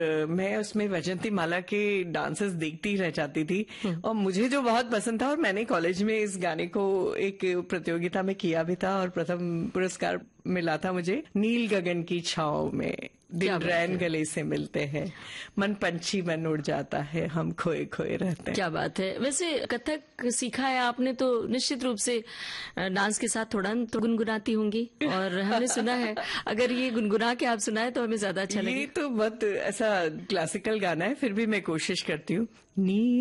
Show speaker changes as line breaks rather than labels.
मैं उसमें वैजयंती माला के डांसेस देखती रह जाती थी और मुझे जो बहुत पसंद था, और मैंने कॉलेज में इस गाने को एक प्रतियोगिता में किया भी था और प्रथम पुरस्कार मिला था मुझे। नील गगन की छांव में दिन रैन गले से मिलते हैं, मन पंछी बन उड़ जाता है, हम खोए खोए रहते हैं।
क्या बात है। वैसे कथक सीखा है आपने तो निश्चित रूप से डांस के साथ थोड़ा तो गुनगुनाती होंगी, और हमने सुना है अगर ये गुनगुना के आप सुनाए तो हमें ज्यादा अच्छा लगेगा।
ये तो बहुत ऐसा क्लासिकल गाना है, फिर भी मैं कोशिश करती हूँ।